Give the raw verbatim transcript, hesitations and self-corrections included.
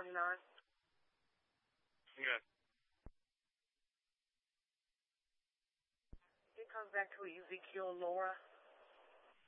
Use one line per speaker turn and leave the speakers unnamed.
twenty-nine.
Okay.
It comes back to Ezekiel Laura.